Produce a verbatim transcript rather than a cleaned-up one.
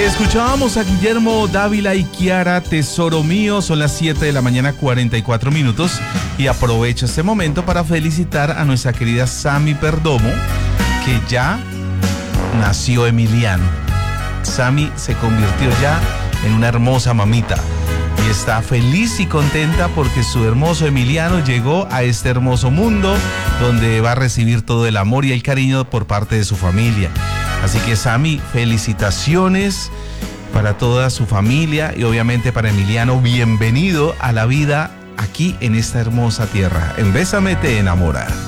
Escuchábamos a Guillermo Dávila y Kiara, Tesoro Mío. Son las siete de la mañana, cuarenta y cuatro minutos. Y aprovecho este momento para felicitar a nuestra querida Sami Perdomo, que ya nació Emiliano. Sami se convirtió ya en una hermosa mamita y está feliz y contenta porque su hermoso Emiliano llegó a este hermoso mundo donde va a recibir todo el amor y el cariño por parte de su familia. Así que Sami, felicitaciones para toda su familia y obviamente para Emiliano. Bienvenido a la vida aquí en esta hermosa tierra. En Bésame te enamora.